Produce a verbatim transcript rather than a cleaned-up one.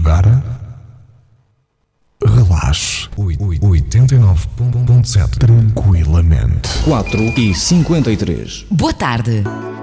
agora relaxe. oitenta e nove ponto sete tranquilamente. quatro e cinquenta e três. Boa tarde.